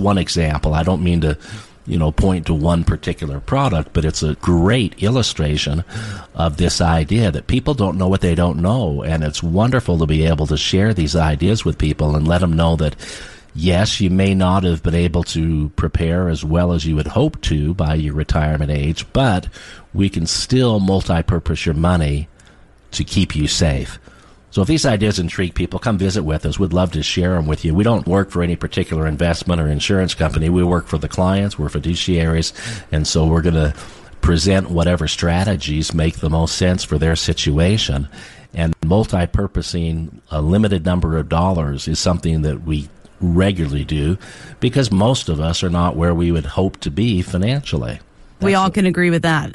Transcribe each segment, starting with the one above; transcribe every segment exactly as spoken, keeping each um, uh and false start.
one example. I don't mean to, you know, point to one particular product, but it's a great illustration of this idea that people don't know what they don't know. And it's wonderful to be able to share these ideas with people and let them know that, yes, you may not have been able to prepare as well as you would hope to by your retirement age, but we can still multi-purpose your money to keep you safe. So if these ideas intrigue people, come visit with us. We'd love to share them with you. We don't work for any particular investment or insurance company. We work for the clients. We're fiduciaries. And so we're going to present whatever strategies make the most sense for their situation. And multi-purposing a limited number of dollars is something that we regularly do because most of us are not where we would hope to be financially. That's we all can agree with that.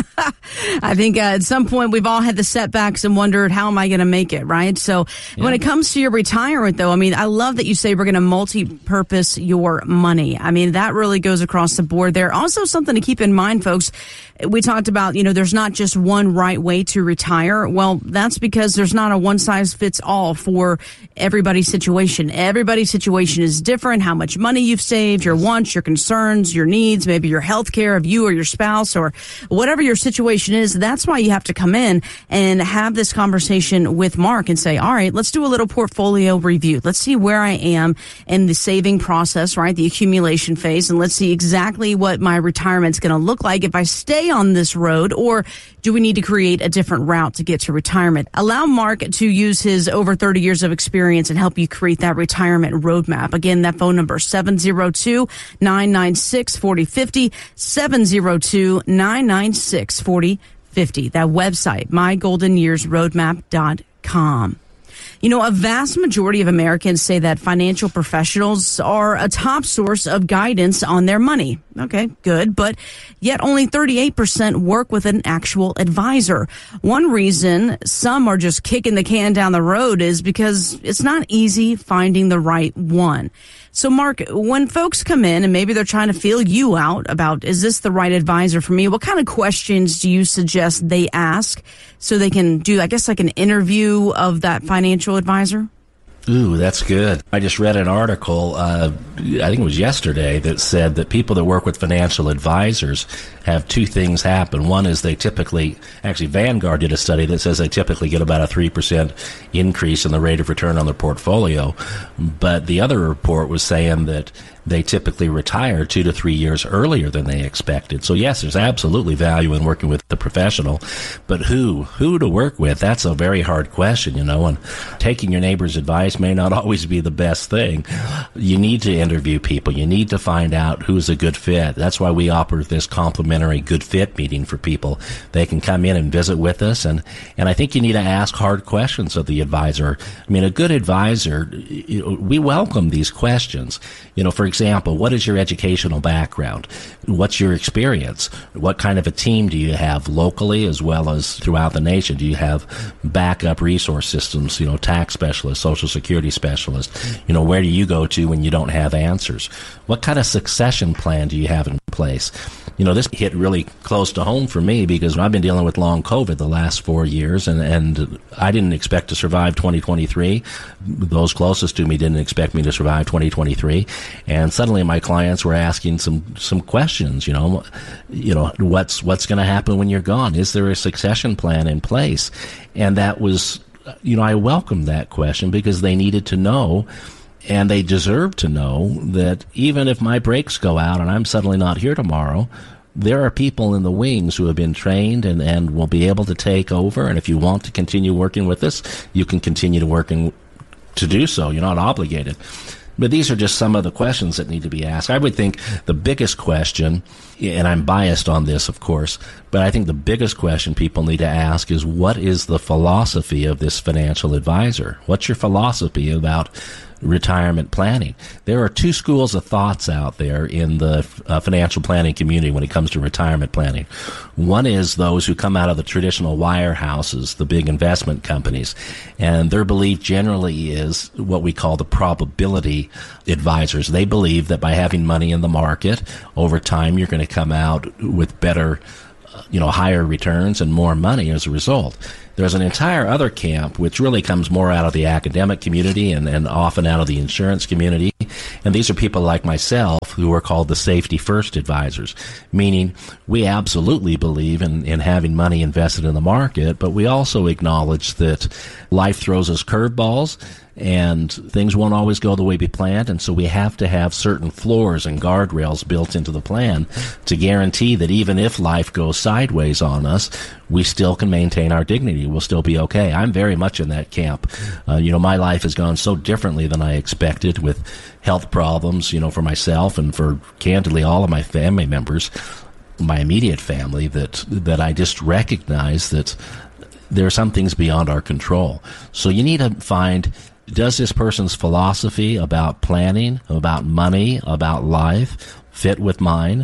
I think uh, at some point we've all had the setbacks and wondered, how am I going to make it, right? So yeah. When it comes to your retirement, though, I mean, I love that you say we're going to multi-purpose your money. I mean, that really goes across the board there. Also something to keep in mind, folks. We talked about, you know, there's not just one right way to retire. Well, that's because there's not a one-size-fits-all for everybody's situation. Everybody's situation is different. How much money you've saved, your wants, your concerns, your needs, maybe your health care of you or your spouse or whatever your situation is. That's why you have to come in and have this conversation with Mark and say, all right, let's do a little portfolio review. Let's see where I am in the saving process, right? The accumulation phase. And let's see exactly what my retirement's going to look like if I stay on this road, or do we need to create a different route to get to retirement? Allow Mark to use his over thirty years of experience and help you create that retirement roadmap. Again, that phone number, seven oh two, nine nine six, four oh five oh, seven oh two, nine nine six, four oh five oh. That website, my golden years roadmap dot com. You know, a vast majority of Americans say that financial professionals are a top source of guidance on their money. Okay, good. But yet only thirty-eight percent work with an actual advisor. One reason some are just kicking the can down the road is because it's not easy finding the right one. So, Mark, when folks come in and maybe they're trying to feel you out about, is this the right advisor for me? What kind of questions do you suggest they ask so they can do, I guess, like an interview of that financial advisor? Ooh, that's good. I just read an article, uh, I think it was yesterday, that said that people that work with financial advisors have two things happen. One is they typically, actually Vanguard did a study that says they typically get about a three percent increase in the rate of return on their portfolio. But the other report was saying that they typically retire two to three years earlier than they expected. So yes, there's absolutely value in working with the professional, but who, who to work with? That's a very hard question, you know, and taking your neighbor's advice may not always be the best thing. You need to interview people. You need to find out who's a good fit. That's why we offer this complimentary good fit meeting for people. They can come in and visit with us, and, and I think you need to ask hard questions of the advisor. I mean, a good advisor, you know, we welcome these questions. You know, for example, example, what is your educational background? What's your experience? What kind of a team do you have locally as well as throughout the nation? Do you have backup resource systems, you know, tax specialists, social security specialists? You know, where do you go to when you don't have answers? What kind of succession plan do you have in place? You know, this hit really close to home for me because I've been dealing with long COVID the last four years, and, and I didn't expect to survive twenty twenty-three. Those closest to me didn't expect me to survive twenty twenty-three. And suddenly my clients were asking some, some questions, you know, you know, what's, what's going to happen when you're gone? Is there a succession plan in place? And that was, you know, I welcomed that question because they needed to know. And they deserve to know that even if my brakes go out and I'm suddenly not here tomorrow, there are people in the wings who have been trained and, and will be able to take over. And if you want to continue working with us, you can continue to work and to do so. You're not obligated. But these are just some of the questions that need to be asked. I would think the biggest question, and I'm biased on this, of course, but I think the biggest question people need to ask is, what is the philosophy of this financial advisor? What's your philosophy about retirement planning? There are two schools of thoughts out there in the uh, financial planning community when it comes to retirement planning. One is those who come out of the traditional wirehouses, the big investment companies, and their belief generally is what we call the probability advisors. They believe that by having money in the market, over time you're going to come out with better, you know, higher returns and more money as a result. There's an entire other camp which really comes more out of the academic community and, and often out of the insurance community. And these are people like myself who are called the safety first advisors, meaning we absolutely believe in, in having money invested in the market, but we also acknowledge that life throws us curveballs and things won't always go the way we planned, and so we have to have certain floors and guardrails built into the plan to guarantee that even if life goes sideways on us, we still can maintain our dignity. We'll still be okay. I'm very much in that camp. Uh, you know, my life has gone so differently than I expected with health problems, you know, for myself and for, candidly, all of my family members, my immediate family, that that I just recognize that there are some things beyond our control. So you need to find, does this person's philosophy about planning, about money, about life fit with mine?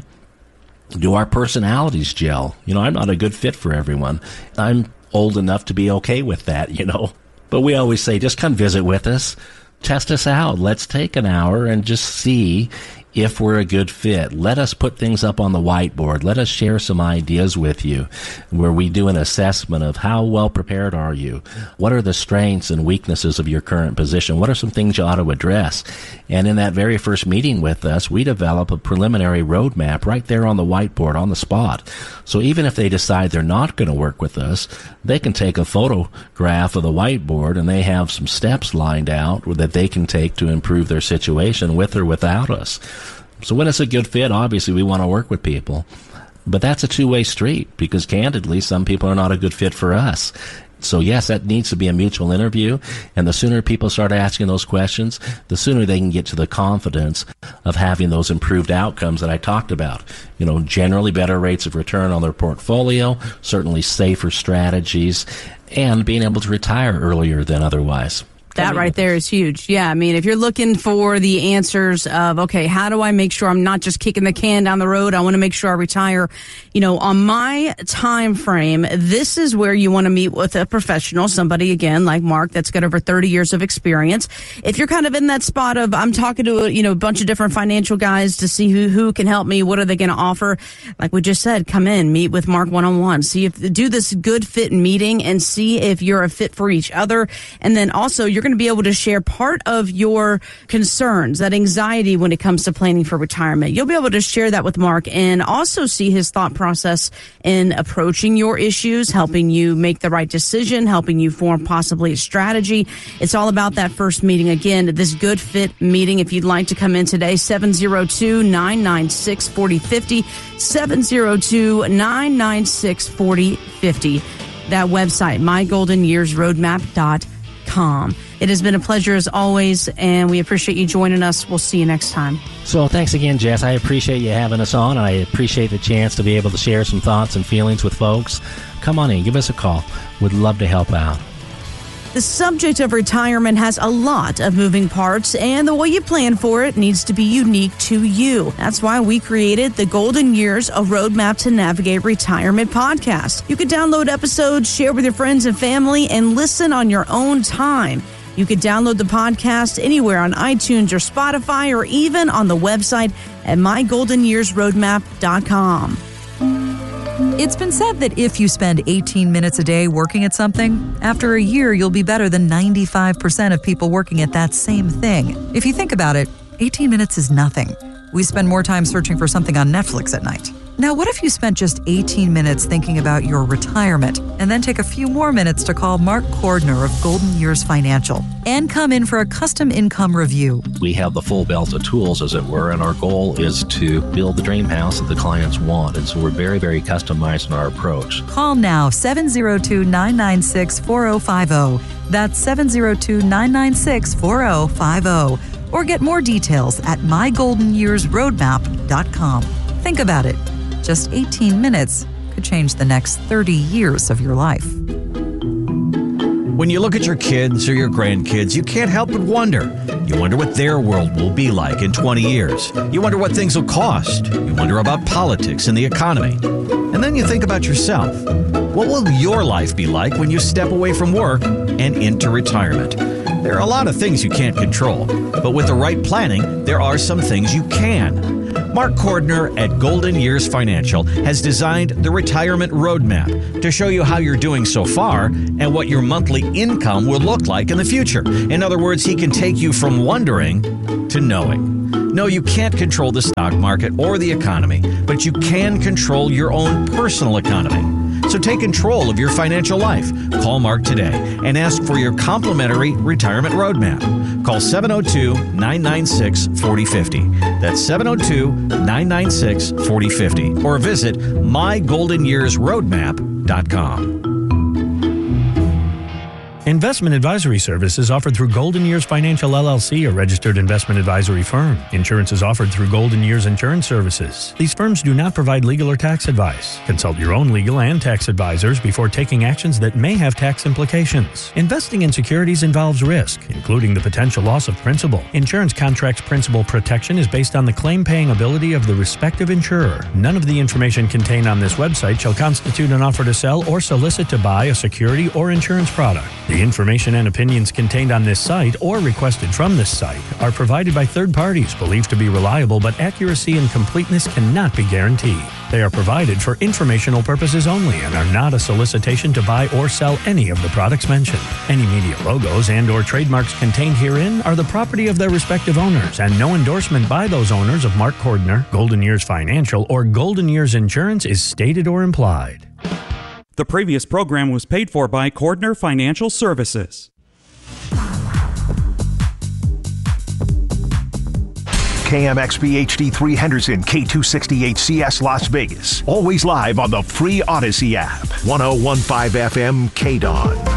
Do our personalities gel? You know, I'm not a good fit for everyone. I'm old enough to be okay with that, you know. But we always say, just come visit with us. Test us out. Let's take an hour and just see if we're a good fit. Let us put things up on the whiteboard. Let us share some ideas with you where we do an assessment of how well prepared are you? What are the strengths and weaknesses of your current position? What are some things you ought to address? And in that very first meeting with us, we develop a preliminary roadmap right there on the whiteboard, on the spot. So even if they decide they're not going to work with us, they can take a photograph of the whiteboard and they have some steps lined out that they can take to improve their situation with or without us. So when it's a good fit, obviously we want to work with people. But that's a two-way street because, candidly, some people are not a good fit for us. So, yes, that needs to be a mutual interview. And the sooner people start asking those questions, the sooner they can get to the confidence of having those improved outcomes that I talked about. You know, generally better rates of return on their portfolio, certainly safer strategies, and being able to retire earlier than otherwise. That right there is huge. Yeah, I mean, if you're looking for the answers of, okay, how do I make sure I'm not just kicking the can down the road? I want to make sure I retire. You know, on my time frame, this is where you want to meet with a professional, somebody, again, like Mark, that's got over thirty years of experience. If you're kind of in that spot of, I'm talking to, you know, a bunch of different financial guys to see who, who can help me, what are they going to offer? Like we just said, come in, meet with Mark one-on-one, see if, do this good fit meeting and see if you're a fit for each other. And then also, you're going to be able to share part of your concerns, that anxiety when it comes to planning for retirement. You'll be able to share that with Mark and also see his thought process in approaching your issues, helping you make the right decision, helping you form possibly a strategy. It's all about that first meeting. Again, this good fit meeting. If you'd like to come in today, seven oh two, nine nine six, four oh five oh, seven oh two, nine nine six, four oh five oh. That website, my golden years roadmap dot com. It has been a pleasure as always, and we appreciate you joining us. We'll see you next time. So thanks again, Jess. I appreciate you having us on, and I appreciate the chance to be able to share some thoughts and feelings with folks. Come on in, give us a call. We'd love to help out. The subject of retirement has a lot of moving parts, and the way you plan for it needs to be unique to you. That's why we created the Golden Years, a Roadmap to Navigate Retirement podcast. You can download episodes, share with your friends and family, and listen on your own time. You can download the podcast anywhere on iTunes or Spotify, or even on the website at my golden years roadmap dot com. It's been said that if you spend eighteen minutes a day working at something, after a year you'll be better than ninety-five percent of people working at that same thing. If you think about it, eighteen minutes is nothing. We spend more time searching for something on Netflix at night. Now, what if you spent just eighteen minutes thinking about your retirement and then take a few more minutes to call Mark Cordner of Golden Years Financial and come in for a custom income review? We have the full belt of tools, as it were, and our goal is to build the dream house that the clients want. And so we're very, very customized in our approach. Call now, seven oh two, nine nine six, four oh five oh. That's seven oh two, nine nine six, four oh five oh. Or get more details at my golden years roadmap dot com. Think about it. Just eighteen minutes could change the next thirty years of your life. When you look at your kids or your grandkids, you can't help but wonder. You wonder what their world will be like in twenty years. You wonder what things will cost. You wonder about politics and the economy. And then you think about yourself. What will your life be like when you step away from work and into retirement? There are a lot of things you can't control, but with the right planning, there are some things you can. Mark Cordner at Golden Years Financial has designed the Retirement Roadmap to show you how you're doing so far and what your monthly income will look like in the future. In other words, he can take you from wondering to knowing. No, you can't control the stock market or the economy, but you can control your own personal economy. So take control of your financial life. Call Mark today and ask for your complimentary retirement roadmap. Call seven oh two, nine nine six, four oh five oh. That's seven oh two, nine nine six, four oh five oh. Or visit my golden years roadmap dot com. Investment advisory services offered through Golden Years Financial L L C, a registered investment advisory firm. Insurance is offered through Golden Years Insurance Services. These firms do not provide legal or tax advice. Consult your own legal and tax advisors before taking actions that may have tax implications. Investing in securities involves risk, including the potential loss of principal. Insurance contracts principal protection is based on the claim-paying ability of the respective insurer. None of the information contained on this website shall constitute an offer to sell or solicit to buy a security or insurance product. The information and opinions contained on this site or requested from this site are provided by third parties believed to be reliable, but accuracy and completeness cannot be guaranteed. They are provided for informational purposes only and are not a solicitation to buy or sell any of the products mentioned. Any media logos and or trademarks contained herein are the property of their respective owners, and no endorsement by those owners of Mark Cordner, Golden Years Financial, or Golden Years Insurance is stated or implied. The previous program was paid for by Cordner Financial Services. K M X B H D three Henderson, K two sixty-eight C S Las Vegas. Always live on the free Odyssey app. one oh one point five F M K D O N.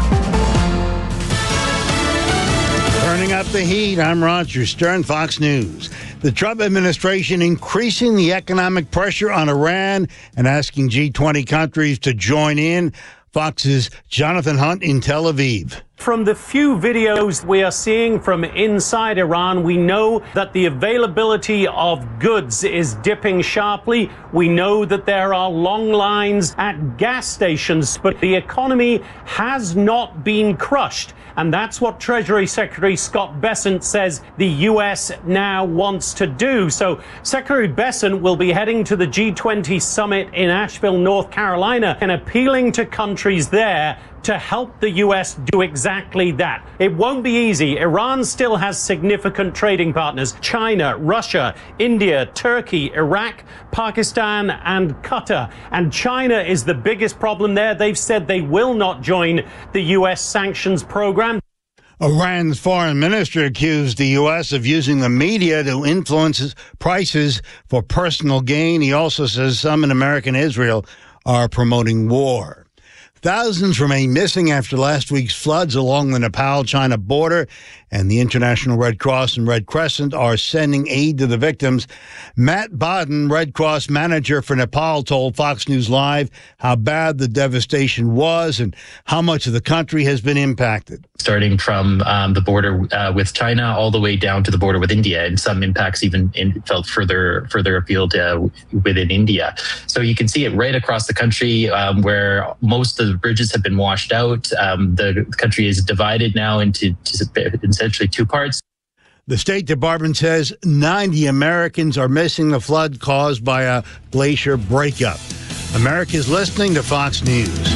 Turning up the heat, I'm Roger Stern, Fox News. The Trump administration increasing the economic pressure on Iran and asking G twenty countries to join in. Fox's Jonathan Hunt in Tel Aviv. From the few videos we are seeing from inside Iran, we know that the availability of goods is dipping sharply. We know that there are long lines at gas stations, but the economy has not been crushed. And that's what Treasury Secretary Scott Bessent says the U S now wants to do. So Secretary Bessent will be heading to the G twenty summit in Asheville, North Carolina, and appealing to countries there to help the U S do exactly that. It won't be easy. Iran still has significant trading partners: China, Russia, India, Turkey, Iraq, Pakistan, and Qatar. And China is the biggest problem there. They've said they will not join the U S sanctions program. Iran's foreign minister accused the U S of using the media to influence prices for personal gain. He also says some in America and Israel are promoting war. Thousands remain missing after last week's floods along the Nepal-China border, and the International Red Cross and Red Crescent are sending aid to the victims. Matt Baden, Red Cross manager for Nepal, told Fox News Live how bad the devastation was and how much of the country has been impacted. Starting from um, the border uh, with China all the way down to the border with India, and some impacts even in, felt further further afield uh, within India. So you can see it right across the country, um, where most of the bridges have been washed out. Um, the country is divided now into essentially two parts. The State Department says ninety Americans are missing the flood caused by a glacier breakup. America's listening to Fox News.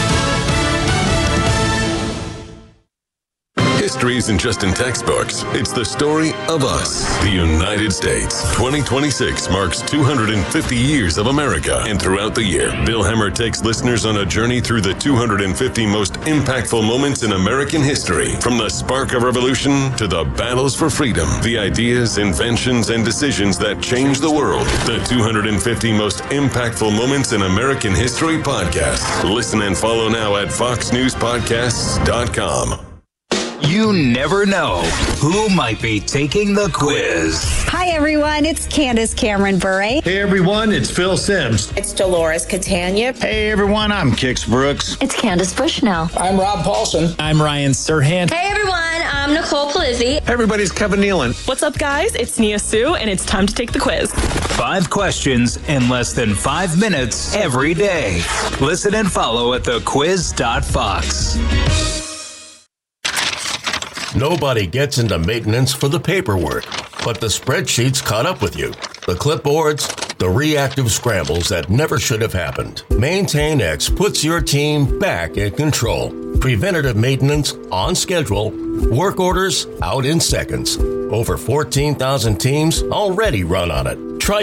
History isn't just in textbooks. It's the story of us, the United States. twenty twenty-six marks two hundred fifty years of America. And throughout the year, Bill Hemmer takes listeners on a journey through the two hundred fifty most impactful moments in American history. From the spark of revolution to the battles for freedom, the ideas, inventions, and decisions that changed the world. The two hundred fifty most impactful moments in American history podcast. Listen and follow now at fox news podcasts dot com. You never know who might be taking the quiz. Hi, everyone. It's Candace Cameron Bure. Hey, everyone. It's Phil Sims. It's Dolores Catania. Hey, everyone. I'm Kix Brooks. It's Candace Bushnell. I'm Rob Paulson. I'm Ryan Serhant. Hey, everyone. I'm Nicole Palizzi. Hey, everybody. It's Kevin Nealon. What's up, guys? It's Nia Sue, and it's time to take the quiz. Five questions in less than five minutes every day. Listen and follow at the quiz dot fox. Nobody gets into maintenance for the paperwork, but the spreadsheets caught up with you. the clipboards, the reactive scrambles that never should have happened. MaintainX puts your team back in control. Preventative maintenance on schedule. Work orders out in seconds. Over fourteen thousand teams already run on it.